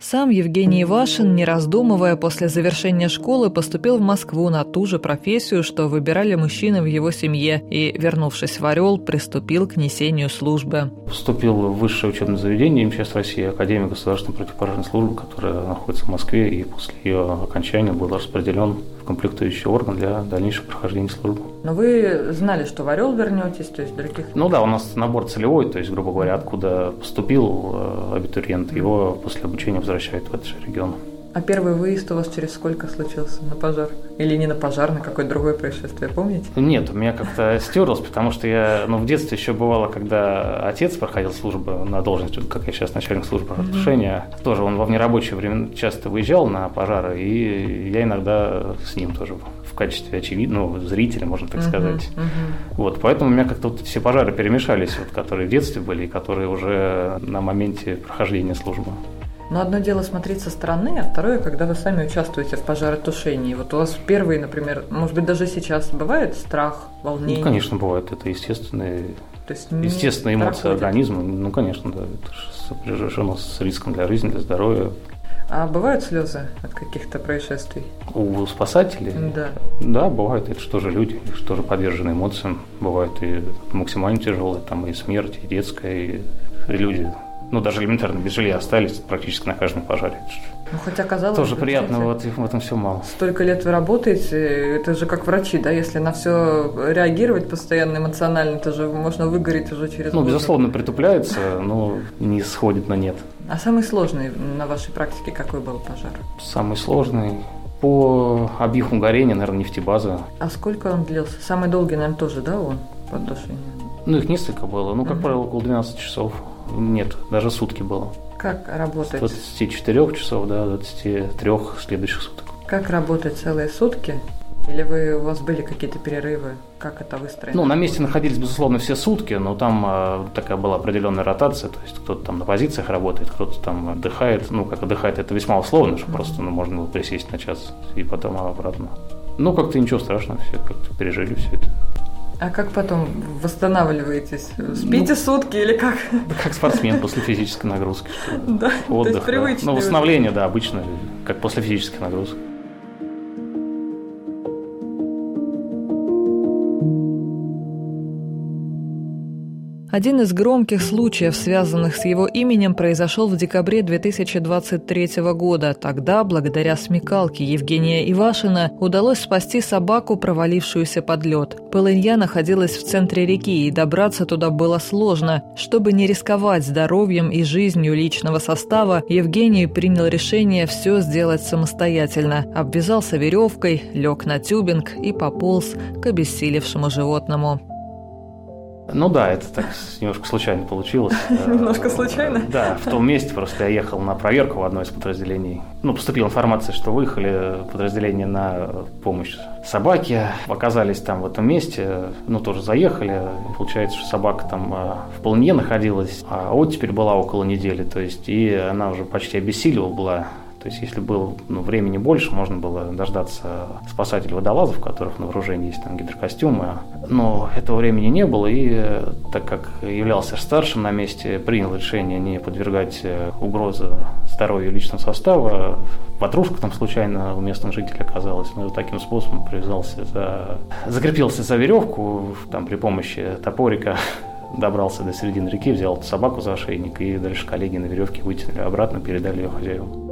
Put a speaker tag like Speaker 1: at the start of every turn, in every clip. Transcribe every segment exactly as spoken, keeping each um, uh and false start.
Speaker 1: Сам Евгений Ивашин, не раздумывая, после завершения школы поступил в Москву на ту же профессию, что выбирали мужчины в его семье, и, вернувшись в Орел, приступил к несению службы.
Speaker 2: Поступил в высшее учебное заведение МЧС России, Академия государственной противопожарной службы, которая находится в Москве, и после ее окончания был распределен в комплектующий орган для дальнейшего прохождения службы.
Speaker 1: Но вы знали, что в Орел вернетесь, то есть других...
Speaker 2: Ну да, у нас набор целевой, то есть, грубо говоря, откуда поступил абитуриент, его после обучения возвращают в этот же регион.
Speaker 1: А первый выезд у вас через сколько случился на пожар? Или не на пожар, на какое-то другое происшествие, помните?
Speaker 2: Нет, у меня как-то стерлось, потому что я, ну, в детстве еще бывало, когда отец проходил службу на должность, как я сейчас, начальник службы пожаротушения, mm-hmm. тоже он во внерабочее время часто выезжал на пожары, и я иногда с ним тоже в качестве очевидного зрителя, можно так сказать. Uh-huh, uh-huh. Вот, поэтому у меня как-то вот все пожары перемешались, вот, которые в детстве были и которые уже на моменте прохождения службы.
Speaker 1: Но одно дело смотреть со стороны, а второе, когда вы сами участвуете в пожаротушении. Вот у вас первый, например, может быть, даже сейчас бывает страх, волнение?
Speaker 2: Ну, конечно, бывает. Это естественные,
Speaker 1: То есть
Speaker 2: естественные эмоции проходит. Организма. Ну, конечно, да. Это же сопряжено с риском для жизни, для здоровья.
Speaker 1: А бывают слезы от каких-то происшествий?
Speaker 2: У спасателей?
Speaker 1: Да.
Speaker 2: Да, бывает. Это что же люди, что же подвержены эмоциям. Бывает и максимально тяжелые, там и смерть, и детская, и, и люди... Ну, даже элементарно без жилья остались практически на каждом пожаре.
Speaker 1: Ну, хотя казалось
Speaker 2: тоже
Speaker 1: бы,
Speaker 2: приятно, вот в этом все мало.
Speaker 1: Столько лет вы работаете, это же как врачи, да, если на все реагировать постоянно эмоционально, это же можно выгореть уже через
Speaker 2: Ну,
Speaker 1: год.
Speaker 2: Безусловно, притупляется, но не сходит на нет.
Speaker 1: А самый сложный на вашей практике какой был пожар?
Speaker 2: Самый сложный? По объему горения, наверное, нефтебаза.
Speaker 1: А сколько он длился? Самый долгий, наверное, тоже, да, он по тушению?
Speaker 2: Ну, их несколько было, ну, как угу. правило, около двенадцати часов. Нет, даже сутки было.
Speaker 1: Как работать?
Speaker 2: С двадцати четырёх часов до двадцати трёх следующих суток.
Speaker 1: Как работать целые сутки? Или вы, у вас были какие-то перерывы? Как это выстроено?
Speaker 2: Ну, на месте находились, безусловно, все сутки, но там э, такая была определенная ротация, то есть кто-то там на позициях работает, кто-то там отдыхает. Ну, как отдыхает, это весьма условно, что mm-hmm. просто ну, можно было присесть на час и потом обратно. Ну, как-то ничего страшного, все как-то пережили все это.
Speaker 1: А как потом восстанавливаетесь? Спите ну, сутки или как?
Speaker 2: Да как спортсмен после физической нагрузки.
Speaker 1: Да,
Speaker 2: отдых,
Speaker 1: то есть привычный.
Speaker 2: Да. Ну, восстановление, да, обычно, как после физической нагрузки.
Speaker 1: Один из громких случаев, связанных с его именем, произошел в декабре две тысячи двадцать третьего года. Тогда, благодаря смекалке Евгения Ивашина, удалось спасти собаку, провалившуюся под лед. Полынья находилась в центре реки, и добраться туда было сложно. Чтобы не рисковать здоровьем и жизнью личного состава, Евгений принял решение все сделать самостоятельно. Обвязался веревкой, лег на тюбинг и пополз к обессилевшему животному.
Speaker 2: Ну да, это так немножко случайно получилось.
Speaker 1: Немножко случайно?
Speaker 2: Да, в том месте просто я ехал на проверку в одно из подразделений. Ну, поступила информация, что выехали подразделения на помощь собаке. Оказались там в этом месте, ну, тоже заехали. Получается, что собака там в полынье находилась, а оттепель была около недели, то есть, и она уже почти обессилила была. То есть, если было ну, времени больше, можно было дождаться спасателей-водолазов, у которых на вооружении есть там гидрокостюмы. Но этого времени не было, и так как являлся старшим на месте, принял решение не подвергать угрозе здоровью личного состава. Ватрушка там случайно у местных жителей оказалась, но таким способом привязался за... закрепился за веревку там, при помощи топорика. Добрался до середины реки, взял эту собаку за ошейник, и дальше коллеги на веревке вытянули обратно, передали ее хозяевам.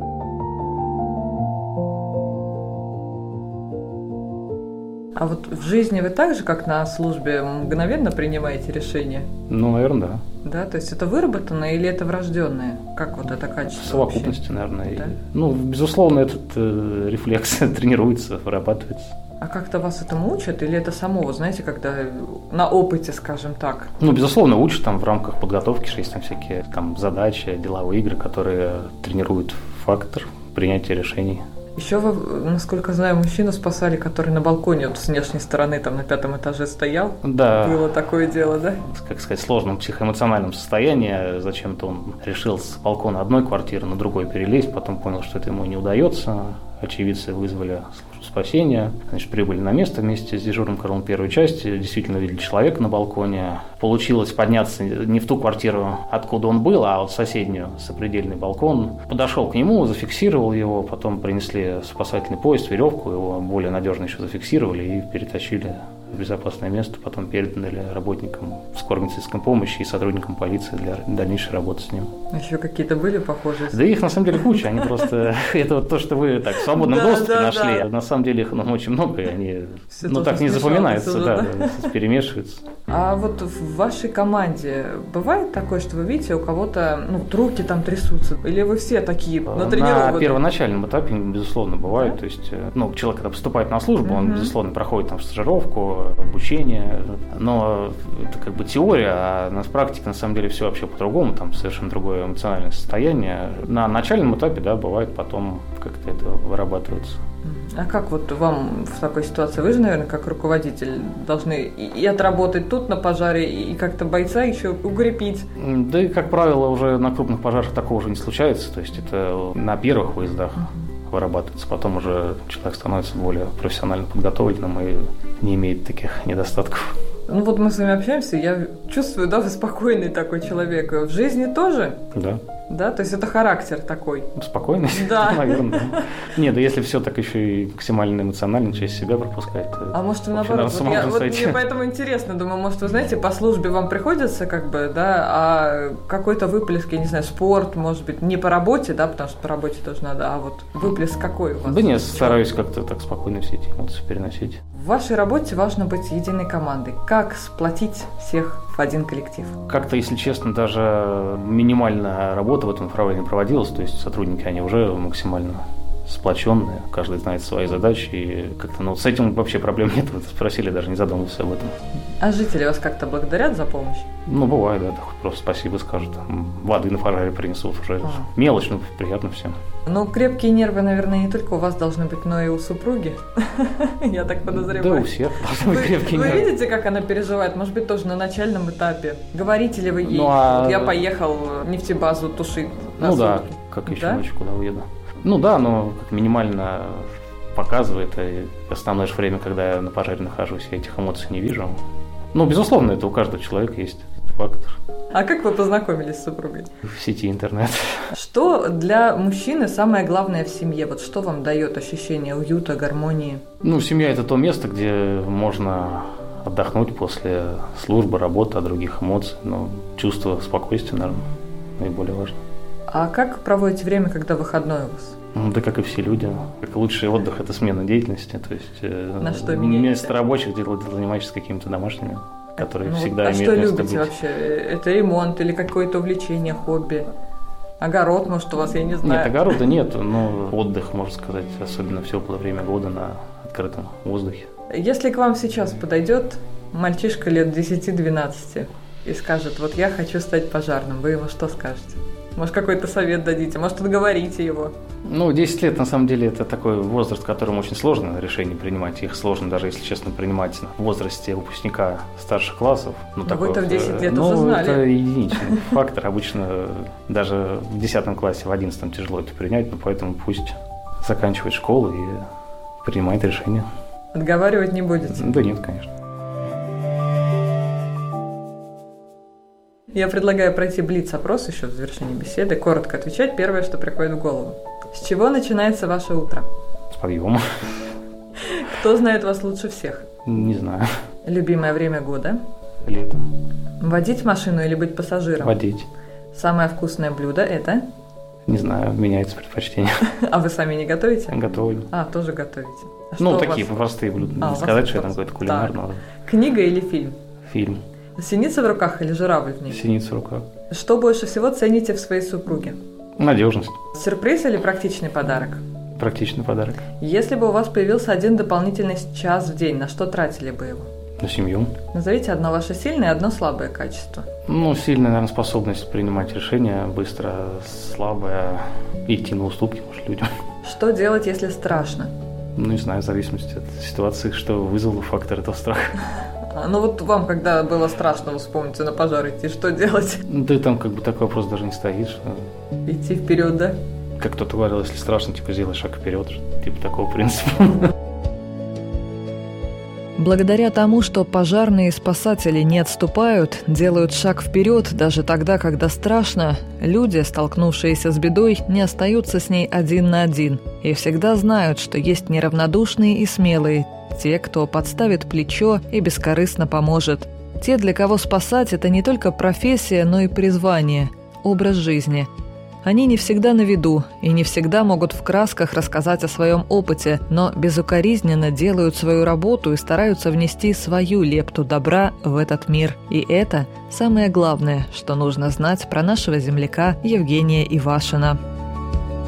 Speaker 1: А вот в жизни вы так же, как на службе, мгновенно принимаете решения?
Speaker 2: Ну, наверное, да.
Speaker 1: Да, то есть это выработанное или это врожденное? Как вот это качество?
Speaker 2: В совокупности, вообще? Наверное.
Speaker 1: Да?
Speaker 2: И, ну, безусловно, этот э, рефлекс тренируется, вырабатывается.
Speaker 1: А как-то вас этому учат? Или это само, вы знаете, когда на опыте, скажем так?
Speaker 2: Ну, безусловно, учат там в рамках подготовки, что есть там всякие там задачи, деловые игры, которые тренируют фактор принятия решений.
Speaker 1: Еще вы, насколько знаю, мужчину спасали, который на балконе вот с внешней стороны там на пятом этаже стоял.
Speaker 2: Да.
Speaker 1: Было такое дело, да?
Speaker 2: Как сказать, в сложном психоэмоциональном состоянии. Зачем-то он решил с балкона одной квартиры на другой перелезть, потом понял, что это ему не удается. очевидцы вызвали службу спасения. Значит, прибыли на место вместе с дежурным крылом первой части. Действительно видели человека на балконе. Получилось подняться не в ту квартиру, откуда он был, а вот в соседнюю, сопредельный балкон. Подошел к нему, зафиксировал его, потом принесли спасательный поезд, веревку, его более надежно еще зафиксировали и перетащили в безопасное место, потом передали работникам скорой медицинской помощи и сотрудникам полиции для дальнейшей работы с ним.
Speaker 1: Еще какие-то были похожие?
Speaker 2: Да их на самом деле куча, они просто... Это вот то, что вы так в свободном доступе нашли. На самом деле их очень много, и они ну так не запоминаются, да, перемешиваются.
Speaker 1: А вот в вашей команде бывает такое, что вы видите, у кого-то ну, руки там трясутся? Или вы все такие натренированные?
Speaker 2: На первоначальном этапе, безусловно, бывает. Да? То есть, ну, человек, когда поступает на службу, uh-huh. он, безусловно, проходит там стажировку, обучение. Но это как бы теория, а на практике, на самом деле, все вообще по-другому. Там совершенно другое эмоциональное состояние. На начальном этапе, да, бывает, потом как-то это вырабатывается.
Speaker 1: А как вот вам в такой ситуации? Вы же, наверное, как руководитель должны и отработать тут на пожаре, и как-то бойца еще укрепить.
Speaker 2: Да и, как правило, уже на крупных пожарах такого уже не случается. То есть это на первых выездах uh-huh. вырабатывается. Потом уже человек становится более профессионально подготовленным и не имеет таких недостатков.
Speaker 1: Ну вот мы с вами общаемся, я чувствую, да, вы спокойный такой человек. В жизни тоже?
Speaker 2: Да.
Speaker 1: Да, то есть это характер такой.
Speaker 2: Спокойный?
Speaker 1: Да.
Speaker 2: Наверное. Да. Нет, да если все так еще и максимально эмоционально через себя пропускать, то...
Speaker 1: А может, наоборот, вот я, вот мне поэтому интересно, думаю, может, вы знаете, по службе вам приходится как бы, да, а какой-то выплеск, я не знаю, спорт, может быть, не по работе, да, потому что по работе тоже надо, а вот выплеск какой у вас?
Speaker 2: Да нет, стараюсь как-то так спокойно все эти эмоции переносить.
Speaker 1: В вашей работе важно быть единой командой. Как сплотить всех в один коллектив?
Speaker 2: Как-то, если честно, даже минимальная работа в этом направлении проводилась, то есть сотрудники, они уже максимально сплоченные, каждый знает свои задачи, и как-то, ну, с этим вообще проблем нет, вы спросили, даже не задумывался об этом.
Speaker 1: А жители вас как-то благодарят за помощь?
Speaker 2: Ну, бывает, да, просто спасибо скажут, воды на пожаре принесут, уже а. мелочь, но приятно всем.
Speaker 1: Ну, крепкие нервы, наверное, не только у вас должны быть, но и у супруги, я так подозреваю.
Speaker 2: Да, у всех должны быть крепкие нервы.
Speaker 1: Вы видите, как она переживает, может быть, тоже на начальном этапе? Говорите ли вы ей, ну, а... вот я поехал нефтебазу тушить на
Speaker 2: Ну
Speaker 1: сутки.
Speaker 2: Да, как еще да? ночью куда уеду. Ну да, но как минимально показывает, и основное же время, когда я на пожаре нахожусь, я этих эмоций не вижу. Ну, безусловно, это у каждого человека есть фактор.
Speaker 1: А как вы познакомились с супругой?
Speaker 2: В сети интернет.
Speaker 1: Что для мужчины самое главное в семье? Вот что вам дает ощущение уюта, гармонии?
Speaker 2: Ну, семья – это то место, где можно отдохнуть после службы, работы, от других эмоций. Но чувство спокойствия, наверное, наиболее важно.
Speaker 1: А как проводите время, когда выходной у вас?
Speaker 2: Ну, да, как и все люди. Как лучший отдых – это смена деятельности. То есть
Speaker 1: на что меняете?
Speaker 2: Вместо рабочих дел занимаетесь какими-то домашними, которые
Speaker 1: ну,
Speaker 2: всегда
Speaker 1: а
Speaker 2: имеют место быть.
Speaker 1: А что любите вообще? Это ремонт или какое-то увлечение, хобби? Огород, может, у вас, я не знаю.
Speaker 2: Нет, огорода нет, но отдых, можно сказать, особенно в теплое время года на открытом воздухе.
Speaker 1: Если к вам сейчас подойдет мальчишка лет десять-двенадцать и скажет, вот я хочу стать пожарным, вы ему что скажете? Может, какой-то совет дадите, может, отговорите его?
Speaker 2: Ну, десять лет, на самом деле, это такой возраст, в котором очень сложно решения принимать. Их сложно, даже если честно, принимать в возрасте выпускника старших классов. Ну,
Speaker 1: Но вы-то в десять лет
Speaker 2: ну,
Speaker 1: уже знали.
Speaker 2: Это единичный фактор. Обычно даже в десятом классе, в одиннадцатом тяжело это принять, но поэтому пусть заканчивает школу и принимает решение.
Speaker 1: Отговаривать не будете?
Speaker 2: Да нет, конечно.
Speaker 1: Я предлагаю пройти блиц-опрос еще в завершении беседы, коротко отвечать первое, что приходит в голову. С чего начинается ваше утро?
Speaker 2: С подъема.
Speaker 1: Кто знает вас лучше всех?
Speaker 2: Не знаю.
Speaker 1: Любимое время года?
Speaker 2: Лето.
Speaker 1: Водить машину или быть пассажиром?
Speaker 2: Водить.
Speaker 1: Самое вкусное блюдо это?
Speaker 2: Не знаю, меняется предпочтение.
Speaker 1: А вы сами не готовите?
Speaker 2: Готовлю.
Speaker 1: А, тоже готовите. А
Speaker 2: ну, такие вас... простые блюда.
Speaker 1: А,
Speaker 2: не сказать, что я там какой-то кулинарный.
Speaker 1: Книга или фильм?
Speaker 2: Фильм.
Speaker 1: Синица в руках или журавль в ней?
Speaker 2: Синица в руках.
Speaker 1: Что больше всего цените в своей супруге?
Speaker 2: Надежность.
Speaker 1: Сюрприз или практичный подарок?
Speaker 2: Практичный подарок.
Speaker 1: Если бы у вас появился один дополнительный час в день, на что тратили бы его?
Speaker 2: На семью.
Speaker 1: Назовите одно ваше сильное и одно слабое качество.
Speaker 2: Ну, сильная, наверное, способность принимать решения быстро, слабая, идти на уступки, может, людям.
Speaker 1: Что делать, если страшно?
Speaker 2: Ну, не знаю, в зависимости от ситуации, что вызвало фактор этого страха.
Speaker 1: Ну вот вам, когда было страшно, вы вспомните, на пожар идти, что делать?
Speaker 2: Да там как бы такой вопрос даже не стоит. Что...
Speaker 1: Идти вперед, да?
Speaker 2: Как кто-то говорил, если страшно, типа, сделай шаг вперед, типа такого принципа.
Speaker 1: Благодаря тому, что пожарные и спасатели не отступают, делают шаг вперед даже тогда, когда страшно, люди, столкнувшиеся с бедой, не остаются с ней один на один и всегда знают, что есть неравнодушные и смелые, те, кто подставит плечо и бескорыстно поможет. Те, для кого спасать – это не только профессия, но и призвание, образ жизни. Они не всегда на виду и не всегда могут в красках рассказать о своем опыте, но безукоризненно делают свою работу и стараются внести свою лепту добра в этот мир. И это самое главное, что нужно знать про нашего земляка Евгения Ивашина.